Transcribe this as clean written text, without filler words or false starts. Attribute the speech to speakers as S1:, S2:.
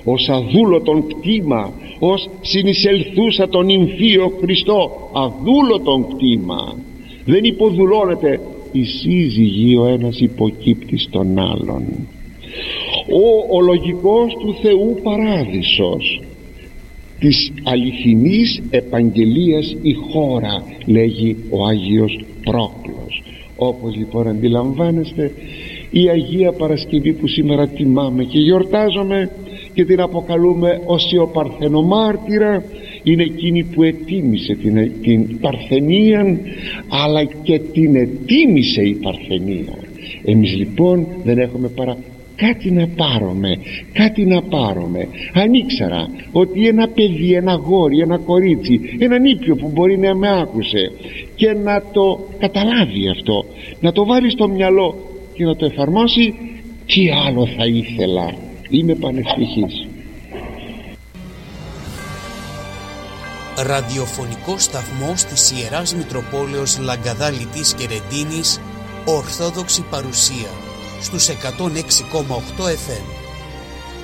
S1: ως αδούλωτον κτήμα, ως συνεισελθούσα τον νυμφίο Χριστό, αδούλωτον κτήμα. Δεν υποδουλώνεται η σύζυγη ο ένας υποκύπτης τον άλλον. Ο λογικός του Θεού παράδεισος της αληθινής επαγγελίας η χώρα, λέγει ο Άγιος Πρόκλος. Όπως λοιπόν αντιλαμβάνεστε, η Αγία Παρασκευή που σήμερα τιμάμε και γιορτάζουμε και την αποκαλούμε ως η Παρθενομάρτυρα, είναι εκείνη που ετίμησε την Παρθενία, αλλά και την ετίμησε η Παρθενία. Εμείς λοιπόν δεν έχουμε παρά κάτι να πάρουμε. Αν ήξερα ότι ένα παιδί, ένα γόρι, ένα κορίτσι, ένα νήπιο που μπορεί να με άκουσε και να το καταλάβει αυτό, να το βάλει στο μυαλό και να το εφαρμόσει, τι άλλο θα ήθελα. Είμαι πανευτυχής.
S2: Ραδιοφωνικό σταθμός της Ιεράς Μητροπόλεως Λαγκαδά Λιτής και Ρεντίνης, Ορθόδοξη παρουσία στους 106,8 FM.